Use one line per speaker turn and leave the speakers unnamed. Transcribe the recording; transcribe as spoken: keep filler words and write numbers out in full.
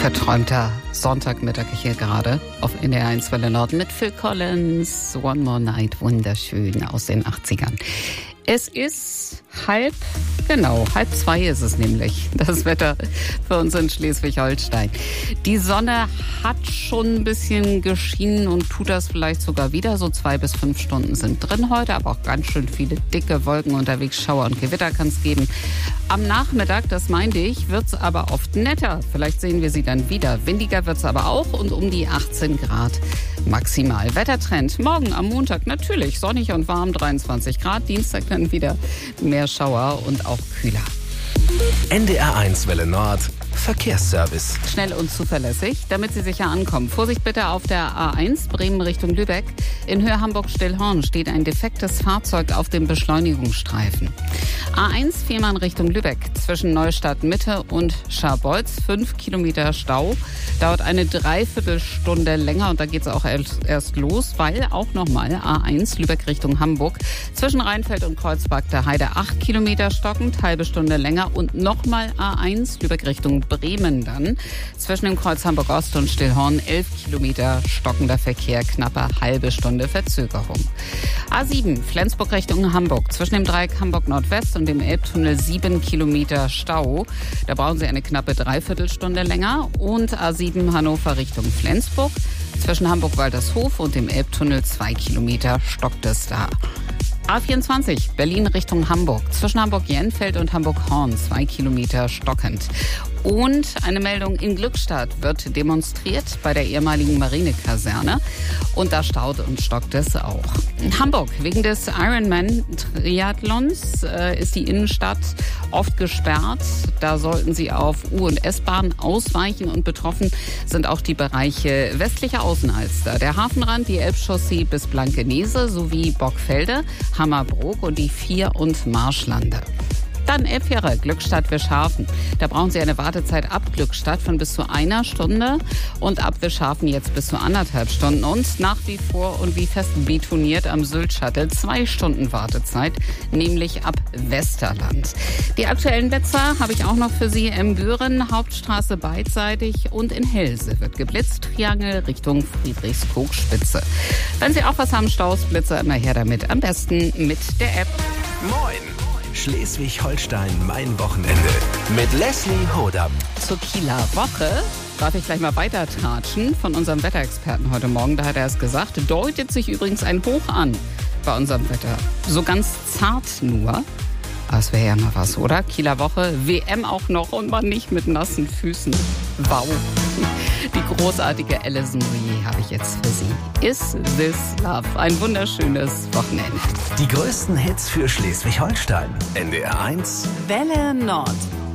Verträumter Sonntagmittag hier gerade auf N D R eins Welle Nord mit Phil Collins, One More Night, wunderschön aus den achtzigern. Es ist halb, genau, halb zwei ist es nämlich, das Wetter für uns in Schleswig-Holstein. Die Sonne hat schon ein bisschen geschienen und tut das vielleicht sogar wieder. So zwei bis fünf Stunden sind drin heute, aber auch ganz schön viele dicke Wolken unterwegs. Schauer und Gewitter kann es geben. Am Nachmittag, das meinte ich, wird es aber oft netter. Vielleicht sehen wir sie dann wieder. Windiger wird es aber auch und um die achtzehn Grad maximal. Wettertrend morgen am Montag natürlich sonnig und warm, dreiundzwanzig Grad. Dienstag dann wieder mehr Schauer und auch kühler.
N D R eins Welle Nord Verkehrsservice.
Schnell und zuverlässig, damit Sie sicher ankommen. Vorsicht bitte auf der A eins Bremen Richtung Lübeck. In Höhe Hamburg-Stillhorn steht ein defektes Fahrzeug auf dem Beschleunigungsstreifen. A eins Fehmarn Richtung Lübeck zwischen Neustadt Mitte und Scharbeutz. Fünf Kilometer Stau. Dauert eine Dreiviertelstunde länger und da geht es auch erst los, weil auch nochmal A eins Lübeck Richtung Hamburg zwischen Rheinfeld und Kreuzberg der Heide acht Kilometer stockend, halbe Stunde länger und nochmal A eins Lübeck Richtung Bremen dann. Zwischen dem Kreuz Hamburg-Ost und Stillhorn elf Kilometer stockender Verkehr, knappe halbe Stunde Verzögerung. A sieben Flensburg Richtung Hamburg. Zwischen dem Dreieck Hamburg-Nordwest und dem Elbtunnel sieben Kilometer Stau. Da brauchen Sie eine knappe Dreiviertelstunde länger. Und A sieben Hannover Richtung Flensburg. Zwischen Hamburg-Waltershof und dem Elbtunnel zwei Kilometer stockt es da. A vierundzwanzig Berlin Richtung Hamburg. Zwischen Hamburg-Jenfeld und Hamburg-Horn zwei Kilometer stockend. Und eine Meldung: in Glückstadt wird demonstriert bei der ehemaligen Marinekaserne. Und da staut und stockt es auch. In Hamburg, wegen des Ironman-Triathlons äh, ist die Innenstadt oft gesperrt. Da sollten Sie auf U- und S-Bahn ausweichen. Und betroffen sind auch die Bereiche westliche Außenalster, der Hafenrand, die Elbchaussee bis Blankenese sowie Bockfelde, Hammerbrook und die Vier- und Marschlande. Dann Elbfähre, Glückstadt-Wischhafen. Da brauchen Sie eine Wartezeit ab Glückstadt von bis zu einer Stunde und ab Wischhafen jetzt bis zu anderthalb Stunden. Und nach wie vor und wie fest betoniert am Sylt-Shuttle zwei Stunden Wartezeit, nämlich ab Westerland. Die aktuellen Blitzer habe ich auch noch für Sie. Embüren, Hauptstraße beidseitig und in Helse wird geblitzt. Triangel Richtung Friedrichskoog-Spitze. Wenn Sie auch was haben, Staus, Blitzer, nachher damit. Am besten mit der App.
Moin! Schleswig-Holstein, mein Wochenende. Mit Leslie Hodam.
Zur Kieler Woche darf ich gleich mal weiter tratschen von unserem Wetterexperten heute Morgen. Da hat er es gesagt, deutet sich übrigens ein Hoch an bei unserem Wetter. So ganz zart nur. Aber es wäre ja mal was, oder? Kieler Woche, W M auch noch und man nicht mit nassen Füßen. Wow. Die großartige Alison Moyet habe ich jetzt für Sie. Is This Love? Ein wunderschönes Wochenende.
Die größten Hits für Schleswig-Holstein. N D R eins
Welle Nord.